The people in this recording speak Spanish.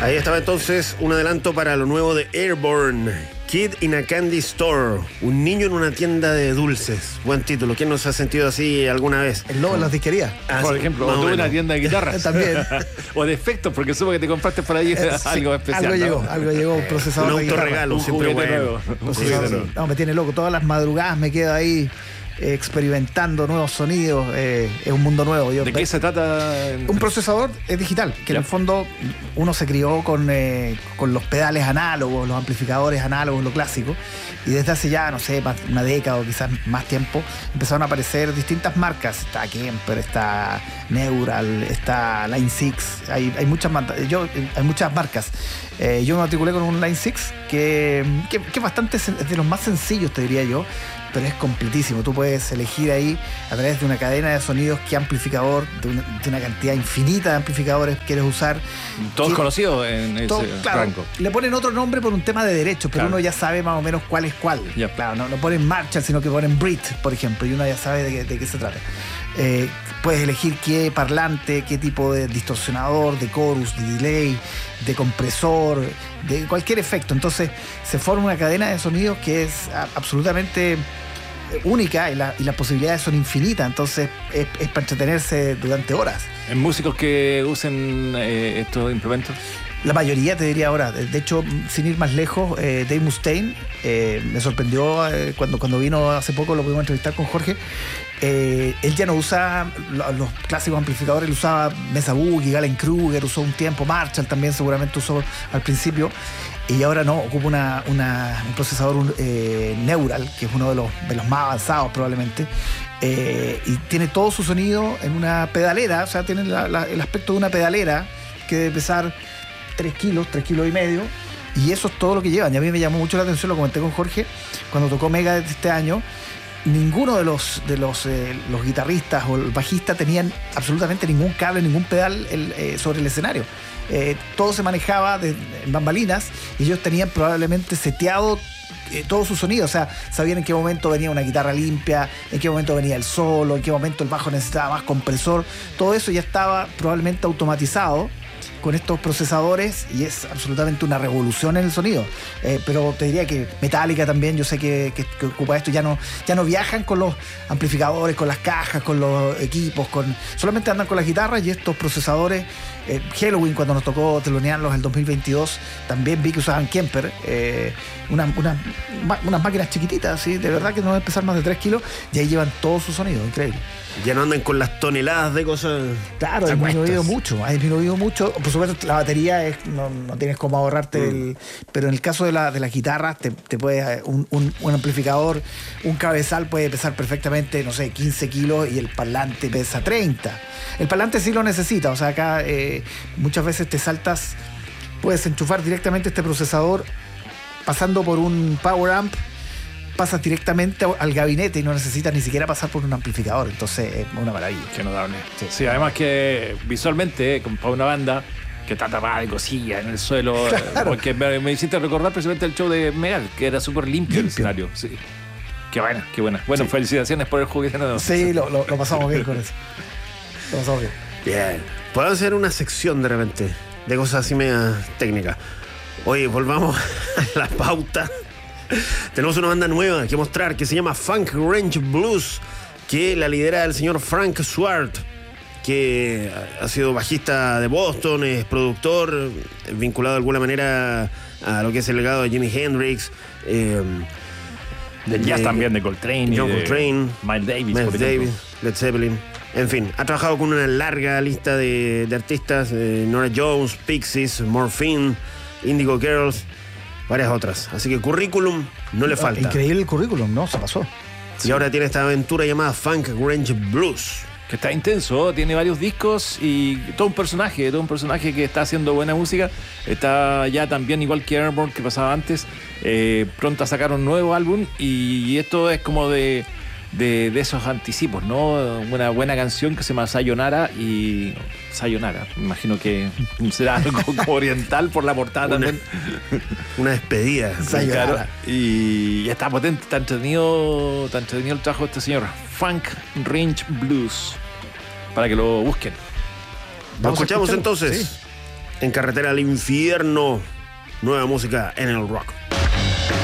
Ahí estaba entonces un adelanto para lo nuevo de Airborne, Kid in a Candy Store, un niño en una tienda de dulces. Buen título. ¿Quién nos ha sentido así alguna vez? El lobo en las disquerías. Por ejemplo, tuve una tienda de guitarras. También. O de efectos, porque supo que te compraste por ahí algo especial. Algo llegó, un procesador Un de guitarra. autorregalo, siempre bueno. No, me tiene loco. Todas las madrugadas me quedo ahí experimentando nuevos sonidos. Es un mundo nuevo. ¿De qué se trata? Un procesador digital, que en el fondo uno se crió con los pedales análogos, los amplificadores análogos, lo clásico, y desde hace ya, no sé, una década o quizás más tiempo, empezaron a aparecer distintas marcas. Está Kemper, está Neural, está Line 6, hay muchas marcas. Yo me matriculé con un Line 6 que es bastante, es de los más sencillos, te diría yo, pero es completísimo. Tú puedes elegir ahí a través de una cadena de sonidos qué amplificador, de una cantidad infinita de amplificadores quieres usar. Todos conocidos en ese rango. Le ponen otro nombre por un tema de derechos, pero uno ya sabe más o menos cuál es cuál. Claro, no ponen Marshall, sino que ponen Brit, por ejemplo, y uno ya sabe de qué se trata. Puedes elegir qué parlante, qué tipo de distorsionador, de chorus, de delay, de compresor, de cualquier efecto. Entonces se forma una cadena de sonidos que es absolutamente única, y las posibilidades son infinitas. Entonces es para entretenerse durante horas. ¿En músicos que usen estos implementos? La mayoría, te diría ahora. De hecho, sin ir más lejos, Dave Mustaine me sorprendió cuando vino hace poco, lo pudimos entrevistar con Jorge. Él ya no usa los clásicos amplificadores, él usaba Mesa Boogie, Galen Kruger, usó un tiempo, Marshall también seguramente usó al principio, y ahora no, ocupa un procesador Neural, que es uno de los más avanzados probablemente, y tiene todo su sonido en una pedalera. O sea, tiene el aspecto de una pedalera que debe pesar 3 kilos y medio, y eso es todo lo que llevan. Y a mí me llamó mucho la atención, lo comenté con Jorge cuando tocó Mega este año. Ninguno de los guitarristas o el bajista tenían absolutamente ningún cable, ningún pedal sobre el escenario. Todo se manejaba en bambalinas, y ellos tenían probablemente seteado todo su sonido. O sea, sabían en qué momento venía una guitarra limpia, en qué momento venía el solo, en qué momento el bajo necesitaba más compresor. Todo eso ya estaba probablemente automatizado con estos procesadores, y es absolutamente una revolución en el sonido. Pero te diría que Metallica también, yo sé que ocupa esto. Ya no viajan con los amplificadores, con las cajas, con los equipos, solamente andan con las guitarras y estos procesadores. Halloween, cuando nos tocó telonearlos el 2022, también vi que usaban Kemper, unas máquinas chiquititas, ¿sí? De verdad que no deben pesar más de 3 kilos, y ahí llevan todo su sonido, increíble. Ya no andan con las toneladas de cosas. Claro, ha disminuido mucho. Por supuesto, la batería no tienes cómo ahorrarte pero en el caso de las guitarras, te puede un amplificador, un cabezal puede pesar perfectamente, no sé, 15 kilos, y el parlante pesa 30. El parlante sí lo necesita. O sea, acá muchas veces puedes enchufar directamente este procesador pasando por un power amp, pasas directamente al gabinete y no necesitas ni siquiera pasar por un amplificador. Entonces es una maravilla. Qué notable. Sí, además que visualmente, para una banda que está tapada de cosillas en el suelo, claro. Porque me hiciste recordar precisamente el show de Megal, que era súper limpio el escenario. Sí. Qué buena. Bueno, sí. Felicitaciones por el juguete nuevo. Sí, lo pasamos bien con eso. Lo pasamos bien. Bien. Podemos hacer una sección de repente de cosas así media técnicas. Oye, volvamos a la pauta. Tenemos una banda nueva que mostrar que se llama Funk Range Blues, que la lidera el señor Frank Swart, que ha sido bajista de Boston, es productor, vinculado de alguna manera a lo que es el legado de Jimi Hendrix, del jazz también, de Coltrane, John Coltrane, Miles Davis, Led Zeppelin. En fin, ha trabajado con una larga lista de artistas, Norah Jones, Pixies, Morphine, Indigo Girls, varias otras. Así que currículum no le falta. Increíble el currículum, ¿no? Se pasó. Y ahora tiene esta aventura llamada Funk Range Blues, que está intenso, tiene varios discos y todo un personaje que está haciendo buena música. Está ya también, igual que Airborne, que pasaba antes, pronto a sacar un nuevo álbum, y esto es como de esos anticipos, ¿no? Una buena canción que se llama Sayonara, me imagino que será algo como oriental por la portada también. Una despedida. Sayonara. Y está potente, está entretenido el trabajo de este señor. Funk Range Blues, para que lo busquen. ¿Lo escuchamos entonces? Sí. en Carretera al Infierno. Nueva música en el rock.